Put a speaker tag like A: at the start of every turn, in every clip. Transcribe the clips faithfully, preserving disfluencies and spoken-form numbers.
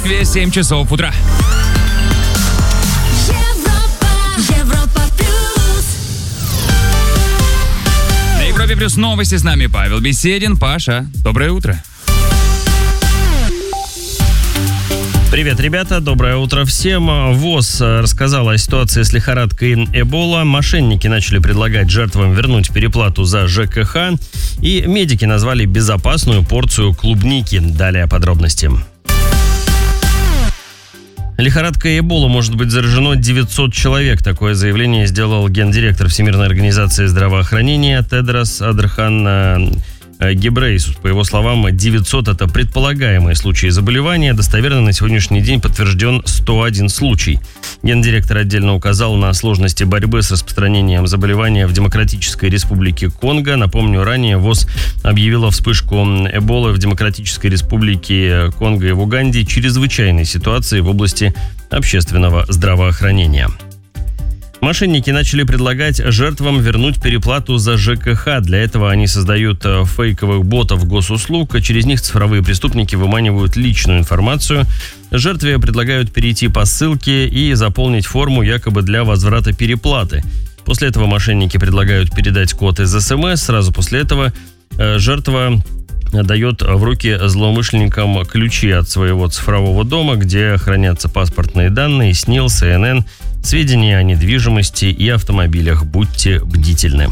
A: Москве семь часов утра. На Европе плюс новости, с нами Павел Беседин. Паша, доброе утро.
B: Привет, ребята, доброе утро всем. ВОЗ рассказала о ситуации с лихорадкой Эбола. Мошенники начали предлагать жертвам вернуть переплату за ЖКХ. И медики назвали безопасную порцию клубники. Далее подробности. Лихорадкой Эбола может быть заражено девятьсот человек. Такое заявление сделал гендиректор Всемирной организации здравоохранения Тедрос Адрхан Гебрейсус. По его словам, девятьсот – это предполагаемые случаи заболевания. Достоверно на сегодняшний день подтвержден сто один случай. Гендиректор отдельно указал на сложности борьбы с распространением заболевания в Демократической Республике Конго. Напомню, ранее ВОЗ объявила вспышку Эболы в Демократической Республике Конго и в Уганде чрезвычайной ситуации в области общественного здравоохранения. Мошенники начали предлагать жертвам вернуть переплату за ЖКХ. Для этого они создают фейковых ботов госуслуг, а через них цифровые преступники выманивают личную информацию. Жертве предлагают перейти по ссылке и заполнить форму якобы для возврата переплаты. После этого мошенники предлагают передать код из СМС. Сразу после этого жертва дает в руки злоумышленникам ключи от своего цифрового дома, где хранятся паспортные данные, СНИЛ, СНН, сведения о недвижимости и автомобилях. Будьте бдительны.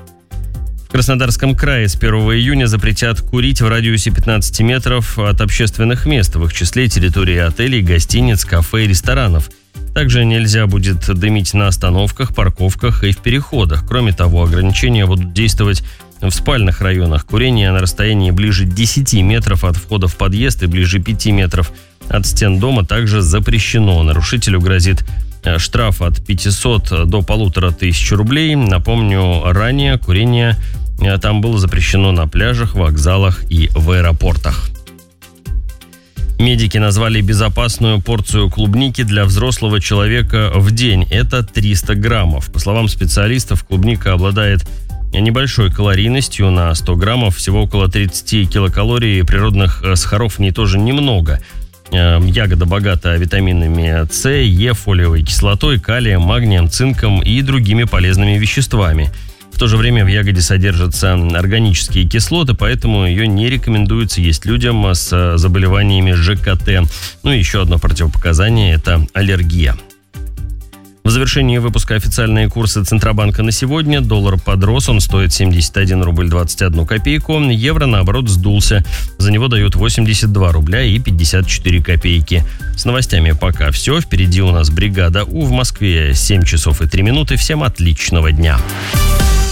B: В Краснодарском крае с первого июня запретят курить в радиусе пятнадцати метров от общественных мест, в их числе территории отелей, гостиниц, кафе и ресторанов. Также нельзя будет дымить на остановках, парковках и в переходах. Кроме того, ограничения будут действовать в спальных районах. Курение на расстоянии ближе десяти метров от входа в подъезд и ближе пяти метров от стен дома также запрещено. Нарушителю грозит штраф от пятисот до полутора тысяч рублей. Напомню, ранее курение там было запрещено на пляжах, вокзалах и в аэропортах. Медики назвали безопасную порцию клубники для взрослого человека в день. Это триста граммов. По словам специалистов, клубника обладает небольшой калорийностью на сто граммов, всего около тридцать килокалорий, природных сахаров в ней тоже немного. Ягода богата витаминами С, Е, фолиевой кислотой, калием, магнием, цинком и другими полезными веществами. В то же время в ягоде содержатся органические кислоты, поэтому ее не рекомендуется есть людям с заболеваниями ЖКТ. Ну и еще одно противопоказание – это аллергия. В завершении выпуска официальные курсы Центробанка на сегодня. Доллар подрос, он стоит семьдесят один рубль двадцать одну копейку. Евро, наоборот, сдулся. За него дают восемьдесят два рубля и пятьдесят четыре копейки. С новостями пока все. Впереди у нас бригада У. В Москве семь часов и три минуты. Всем отличного дня.